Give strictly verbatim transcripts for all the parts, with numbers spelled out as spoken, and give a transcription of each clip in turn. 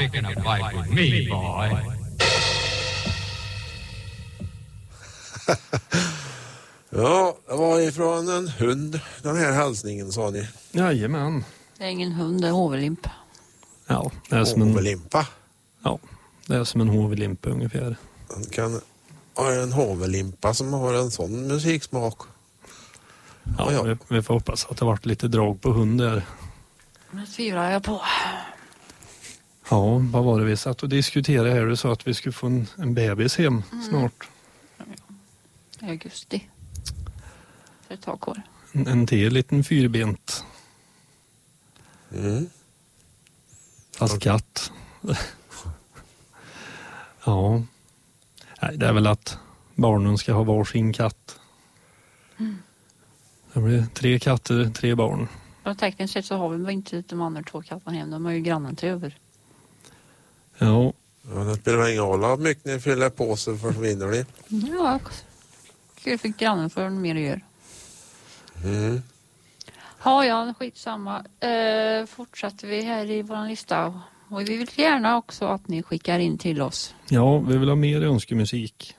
picking a fight with me, boy. Ja, det var ifrån en hund, den här hälsningen, sa ni. Jajamän. Det är ingen hund, det är hovelimp. Ja, det är som en... Hovelimpa? Ja, det är som en hovelimpa ungefär. Man kan ha en hovelimpa som har en sån musiksmak. Ja, ja. Vi, vi får hoppas att det varit lite drag på hund där. Det tvivlar jag på. Ja, vad var det vi satt och diskuterade här? Du sa att vi skulle få en, en bebis hem mm. snart. I augusti. För ett tag kvar. En, en till liten fyrbent. Mm. Fast katt. Ja. Nej, det är väl att barnen ska ha varsin katt. Mm. Det blir tre katter, tre barn. Och tekniskt sett så har vi inte de andra två katterna hem. De har ju grannen till över. Ja. Ja, det spelar ingen roll hur mycket ni fyller på så försvinner ni. Ja, kul för grannen för mer att göra. Mm. Ja, ja, skitsamma. Uh, fortsätter vi här i vår lista. Och vi vill gärna också att ni skickar in till oss. Ja, vi vill ha mer önskemusik.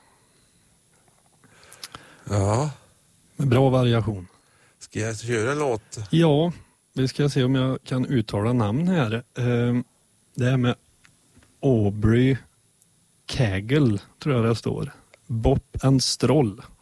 Ja. Med bra variation. Ska jag köra en låt? Ja, vi ska se om jag kan uttala namn här. Uh, det är med Aubrey Cagle, tror jag det står. Bop and Stroll.